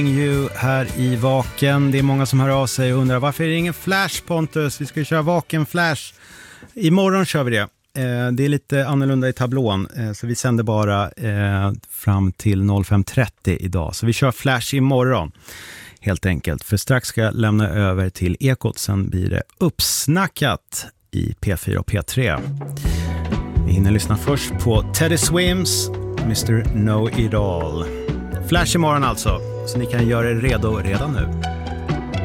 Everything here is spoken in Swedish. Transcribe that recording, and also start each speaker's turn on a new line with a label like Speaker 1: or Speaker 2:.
Speaker 1: You här i Vaken. Det är många som hör av sig och undrar varför är det ingen Flash, Pontus? Vi ska köra Vaken Flash. Imorgon kör vi det. Det är lite annorlunda i tablån, så vi sänder bara fram till 05.30 idag. Så vi kör Flash imorgon helt enkelt. För strax ska jag lämna över till Ekot, sen blir det uppsnackat i P4 och P3. Vi hinner lyssna först på Teddy Swims Mr. Know It All. Flash imorgon alltså, så ni kan göra er redo redan nu.